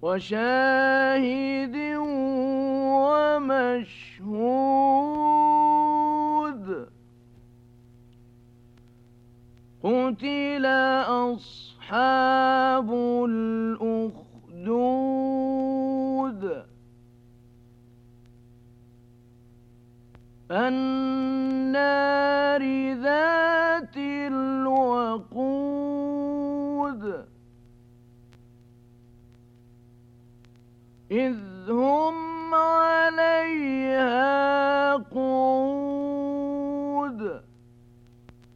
وشاهد ومشهود قتل أصحاب الأخدود النار ذات الوقود إذ هم عليها